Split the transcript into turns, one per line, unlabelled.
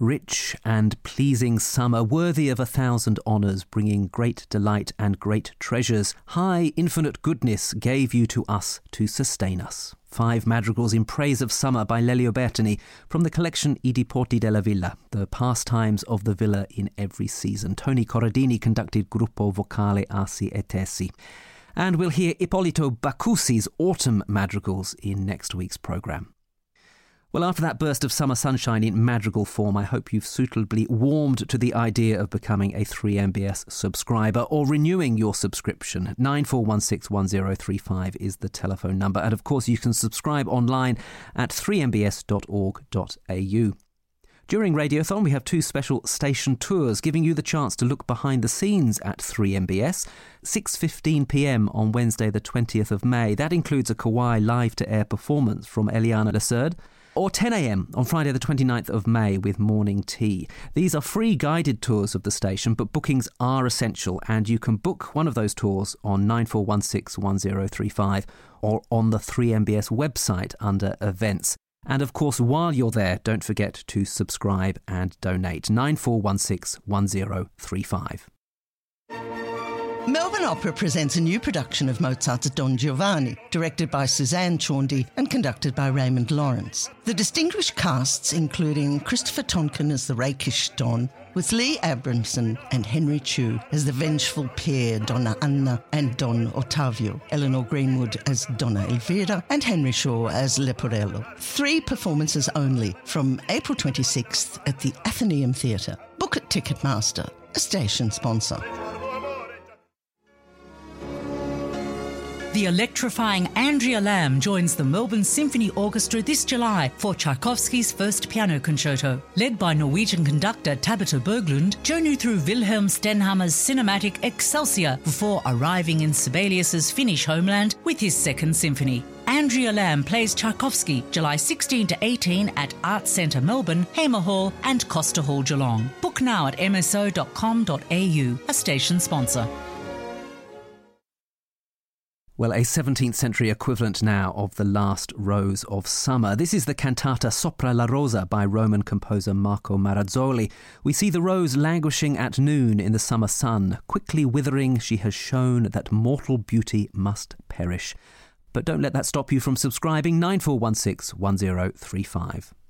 Rich and pleasing summer, worthy of 1,000 honours, bringing great delight and great treasures. High infinite goodness gave you to us to sustain us. 5 madrigals in praise of summer by Lelio Bertini from the collection I Diporti della Villa, the pastimes of the villa in every season. Tony Corradini conducted Gruppo Vocale Arsi e Tessi. And we'll hear Ippolito Bacusi's autumn madrigals in next week's programme. Well, after that burst of summer sunshine in madrigal form, I hope you've suitably warmed to the idea of becoming a 3MBS subscriber or renewing your subscription. 94161035 is the telephone number. And of course, you can subscribe online at 3mbs.org.au. During Radiothon, we have 2 special station tours giving you the chance to look behind the scenes at 3MBS. 6:15pm on Wednesday the 20th of May. That includes a Kauai live-to-air performance from Eliana Laserd. Or 10am on Friday the 29th of May with Morning Tea. These are free guided tours of the station, but bookings are essential, and you can book one of those tours on 94161035 or on the 3MBS website under events. And of course, while you're there, don't forget to subscribe and donate. 94161035.
Melbourne Opera presents a new production of Mozart's Don Giovanni, directed by Suzanne Chaundy and conducted by Raymond Lawrence. The distinguished casts including Christopher Tonkin as the rakish Don, with Lee Abramson and Henry Chu as the vengeful pair Donna Anna and Don Ottavio, Eleanor Greenwood as Donna Elvira, and Henry Shaw as Leporello. 3 performances only from April 26th at the Athenaeum Theatre. Book at Ticketmaster, a station sponsor.
The electrifying Andrea Lamb joins the Melbourne Symphony Orchestra this July for Tchaikovsky's first piano concerto. Led by Norwegian conductor Tabita Berglund, journey through Wilhelm Stenhammer's cinematic Excelsior before arriving in Sibelius's Finnish homeland with his second symphony. Andrea Lamb plays Tchaikovsky July 16 to 18 at Arts Centre Melbourne, Hamer Hall and Costa Hall Geelong. Book now at mso.com.au, a station sponsor.
Well, a 17th century equivalent now of The Last Rose of Summer. This is the cantata Sopra la Rosa by Roman composer Marco Marazzoli. We see the rose languishing at noon in the summer sun. Quickly withering, she has shown that mortal beauty must perish. But don't let that stop you from subscribing. 94161035.